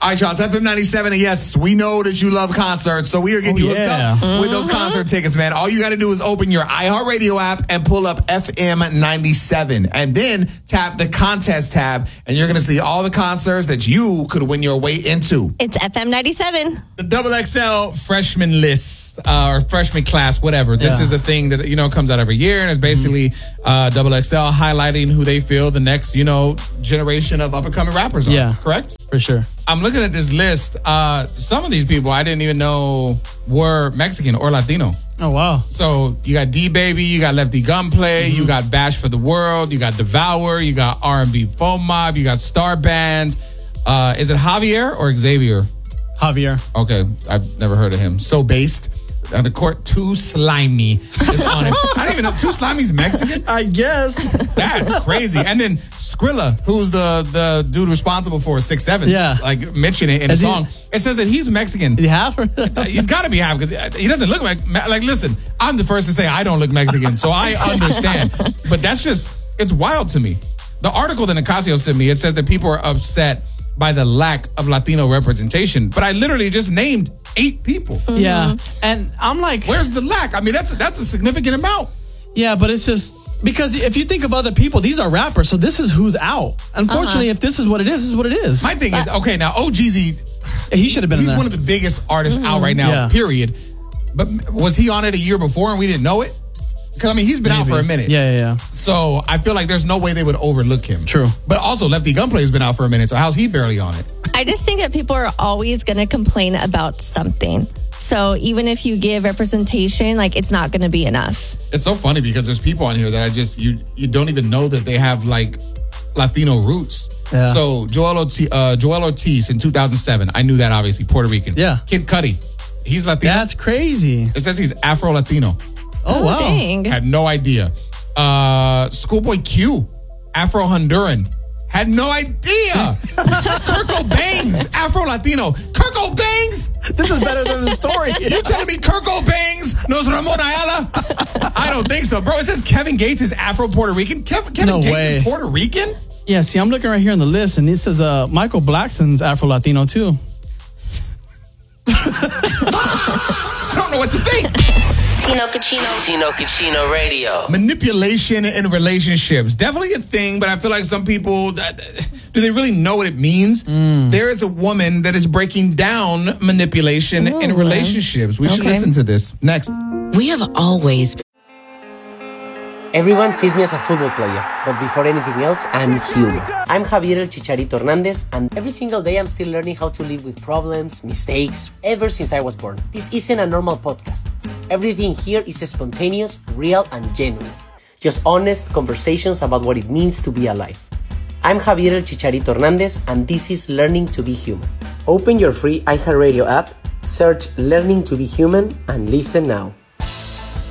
All right, y'all. It's FM 97. And yes, we know that you love concerts. So we are getting you hooked up with those concert tickets, man. All you got to do is open your iHeartRadio app and pull up FM 97. And then tap the contest tab. And you're going to see all the concerts that you could win your way into. It's FM 97. The XXL freshman list or freshman class, whatever. This is a thing that, comes out every year. And it's basically XXL highlighting who they feel the next, generation of up-and-coming rappers are. Yeah. Correct? For sure. I'm looking at this list. Some of these people I didn't even know were Mexican or Latino. Oh, wow. So you got D-Baby, you got Lefty Gunplay, you got Bash for the World, you got Devour, you got R&B Foam Mob, you got Star Bands. Is it Javier or Xavier? Javier. Okay, I've never heard of him. So Based. On the court, Too Slimy is on it. I don't even know. Too Slimy's Mexican? I guess. That's crazy. And then Skrilla, who's the dude responsible for 6'7", like mention it in the song. It says that he's Mexican. Half? He's got to be half because he doesn't look like, listen, I'm the first to say I don't look Mexican, so I understand. But that's just, it's wild to me. The article that Nicasio sent me, it says that people are upset by the lack of Latino representation. But I literally just named 8 people. Mm-hmm. Yeah. And I'm like, where's the lack? I mean, that's a significant amount. Yeah, but it's just because if you think of other people, these are rappers, so this is who's out. Unfortunately, if this is what it is, this is what it is. My thing is, okay, now OGZ, he should have been in there. He's one of the biggest artists out right now, period. But was he on it a year before and we didn't know it? Because, I mean, he's been out for a minute. Yeah. So I feel like there's no way they would overlook him. True. But also, Lefty Gunplay has been out for a minute, so how's he barely on it? I just think that people are always going to complain about something. So even if you give representation, like, it's not going to be enough. It's so funny because there's people on here that I just, you don't even know that they have, like, Latino roots. Yeah. So Joel Ortiz in 2007, I knew that, obviously, Puerto Rican. Yeah. Kid Cudi, he's Latino. That's crazy. It says he's Afro-Latino. Oh, wow. Dang. Had no idea. Schoolboy Q, Afro-Honduran. Had no idea. Kirko Bangs, Afro-Latino. Kirko Bangs? This is better than the story. You telling me Kirko Bangs knows Ramon Ayala? I don't think so, bro. It says Kevin Gates is Afro-Puerto Rican. Kevin Gates is Puerto Rican? Yeah, see, I'm looking right here on the list, and it says Michael Blackson's Afro-Latino, too. I don't know what to think. Tino Cucino Radio. Manipulation in relationships. Definitely a thing, but I feel like some people, do they really know what it means? There is a woman that is breaking down manipulation in relationships. We should listen to this. Next. We have always... Everyone sees me as a football player, but before anything else, I'm human. I'm Javier El Chicharito Hernandez, and every single day I'm still learning how to live with problems, mistakes, ever since I was born. This isn't a normal podcast. Everything here is spontaneous, real, and genuine. Just honest conversations about what it means to be alive. I'm Javier El Chicharito Hernandez, and this is Learning to be Human. Open your free iHeartRadio app, search Learning to be Human, and listen now.